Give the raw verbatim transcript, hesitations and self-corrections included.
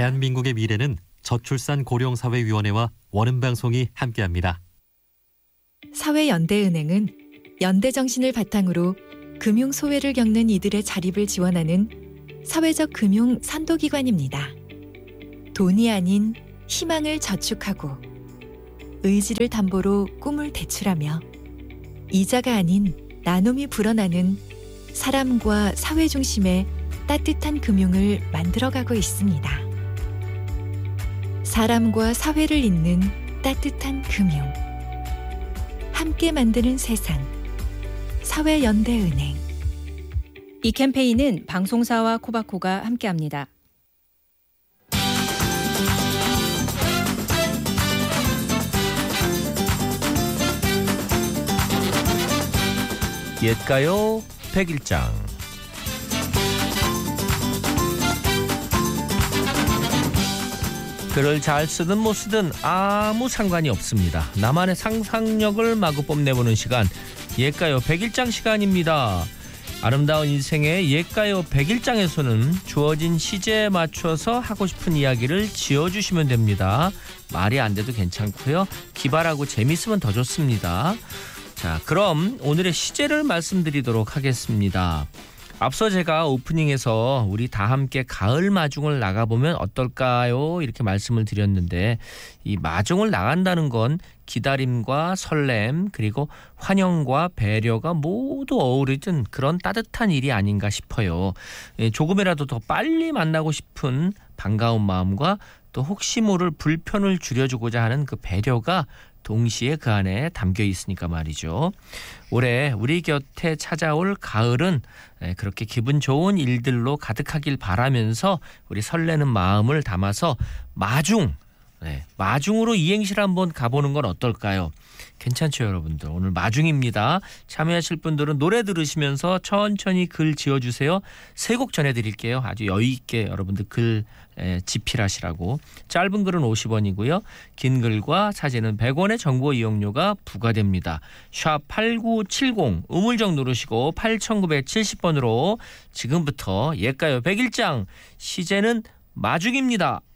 대한민국의 미래는 저출산 고령사회위원회와 원음방송이 함께합니다. 사회연대은행은 연대정신을 바탕으로 금융소외를 겪는 이들의 자립을 지원하는 사회적 금융 선도기관입니다. 돈이 아닌 희망을 저축하고 의지를 담보로 꿈을 대출하며 이자가 아닌 나눔이 불어나는 사람과 사회 중심의 따뜻한 금융을 만들어가고 있습니다. 사람과 사회를 잇는 따뜻한 금융. 함께 만드는 세상. 사회연대은행. 이 캠페인은 방송사와 코바코가 함께합니다. 옛가요 백일 장. 글을 잘 쓰든 못 쓰든 아무 상관이 없습니다. 나만의 상상력을 마구 뽐내보는 시간, 옛가요 백일 장 시간입니다. 아름다운 인생의 옛가요 백일 장에서는 주어진 시제에 맞춰서 하고 싶은 이야기를 지어주시면 됩니다. 말이 안 돼도 괜찮고요. 기발하고 재밌으면 더 좋습니다. 자, 그럼 오늘의 시제를 말씀드리도록 하겠습니다. 앞서 제가 오프닝에서 우리 다 함께 가을 마중을 나가보면 어떨까요? 이렇게 말씀을 드렸는데, 이 마중을 나간다는 건 기다림과 설렘 그리고 환영과 배려가 모두 어우러진 그런 따뜻한 일이 아닌가 싶어요. 조금이라도 더 빨리 만나고 싶은 반가운 마음과 또 혹시 모를 불편을 줄여주고자 하는 그 배려가 동시에 그 안에 담겨 있으니까 말이죠. 올해 우리 곁에 찾아올 가을은 그렇게 기분 좋은 일들로 가득하길 바라면서 우리 설레는 마음을 담아서 마중, 네, 마중으로 이행시를 한번 가보는 건 어떨까요? 괜찮죠, 여러분들? 오늘 마중입니다. 참여하실 분들은 노래 들으시면서 천천히 글 지어주세요. 세 곡 전해드릴게요. 아주 여유있게 여러분들 글 에, 집필하시라고. 짧은 글은 오십 원이고요. 긴 글과 사진은 백 원의 정보 이용료가 부과됩니다. 샵 팔구칠공 우물정 누르시고 팔천구백칠십 번으로 지금부터 옛가요 백일 장 시제는 마중입니다.